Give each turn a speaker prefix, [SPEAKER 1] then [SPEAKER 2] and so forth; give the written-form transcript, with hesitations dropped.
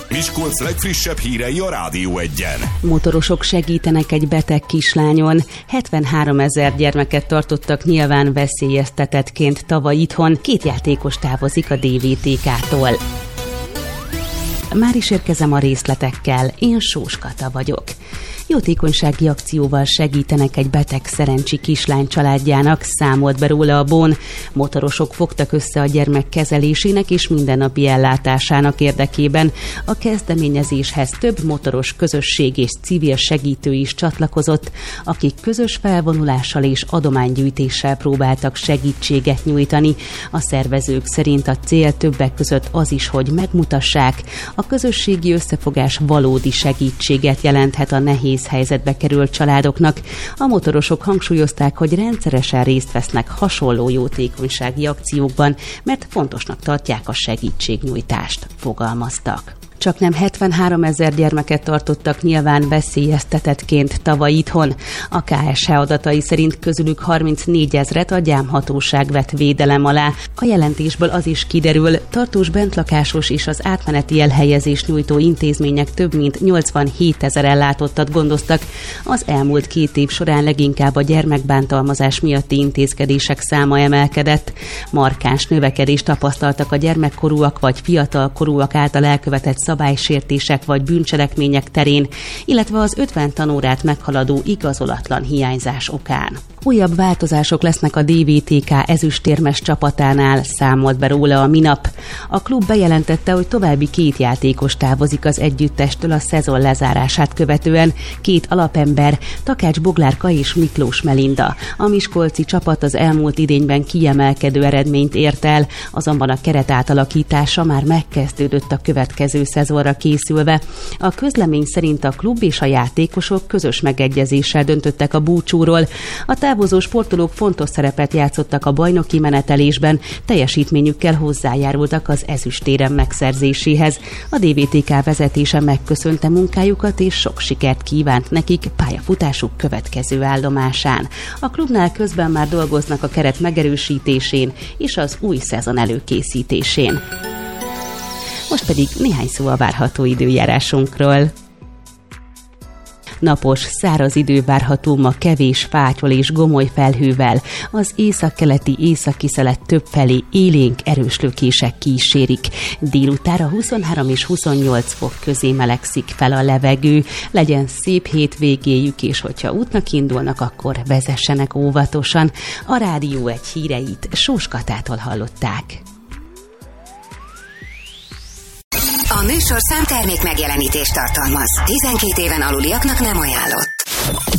[SPEAKER 1] Miskolc legfrissebb hírei a Rádió Egyen.
[SPEAKER 2] Motorosok segítenek egy beteg kislányon. 73 000 gyermeket tartottak nyilván veszélyeztetettként tavaly itthon. 2 játékos távozik a DVTK-tól. Már is érkezem a részletekkel. Én Sós Kata vagyok. Jótékonysági akcióval segítenek egy beteg szerencsi kislány családjának, számolt be róla a BON. Motorosok fogtak össze a gyermek kezelésének és mindennapi ellátásának érdekében. A kezdeményezéshez több motoros közösség és civil segítő is csatlakozott, akik közös felvonulással és adománygyűjtéssel próbáltak segítséget nyújtani. A szervezők szerint a cél többek között az is, hogy megmutassák, a közösségi összefogás valódi segítséget jelenthet a nehéz helyzetbe került családoknak. A motorosok hangsúlyozták, hogy rendszeresen részt vesznek hasonló jótékonysági akciókban, mert fontosnak tartják a segítségnyújtást, fogalmaztak. Csaknem 73 000 gyermeket tartottak nyilván veszélyeztetettként tavaly itthon. A KSH adatai szerint közülük 34 000-et a gyámhatóság vett védelem alá. A jelentésből az is kiderül, tartós bentlakásos és az átmeneti elhelyezést nyújtó intézmények több mint 87 000 ellátottat gondoztak. Az elmúlt 2 év során leginkább a gyermekbántalmazás miatti intézkedések száma emelkedett. Markáns növekedést tapasztaltak a gyermekkorúak vagy fiatalkorúak által elkövetett szabálysértések vagy bűncselekmények terén, illetve az 50 tanórát meghaladó igazolatlan hiányzás okán. Újabb változások lesznek a DVTK ezüstérmes csapatánál, számolt be róla a minap. A klub bejelentette, hogy további 2 játékos távozik az együttestől a szezon lezárását követően. 2 alapember, Takács Boglárka és Miklós Melinda. A miskolci csapat az elmúlt idényben kiemelkedő eredményt ért el, azonban a keret átalakítása már megkezdődött a következő szezonra készülve. A közlemény szerint a klub és a játékosok közös megegyezéssel döntöttek a búcsúról. A távozó sportolók fontos szerepet játszottak a bajnoki menetelésben, teljesítményükkel hozzájárultak az ezüstérem megszerzéséhez. A DVTK vezetése megköszönte munkájukat és sok sikert kívánt nekik pályafutásuk következő állomásán. A klubnál közben már dolgoznak a keret megerősítésén és az új szezon előkészítésén. Most pedig néhány szó a várható időjárásunkról. Napos, száraz idő várható ma kevés fátyol és gomoly felhővel. Az északkeleti északiszelet többfelé élénk erős lökések kísérik. Délutánra 23 és 28 fok közé melegszik fel a levegő. Legyen szép hétvégéjük, és hogyha útnak indulnak, akkor vezessenek óvatosan. A Rádió Egy híreit Sós Katától hallották.
[SPEAKER 3] A műsorszám termék megjelenítést tartalmaz. 12 éven aluliaknak nem ajánlott.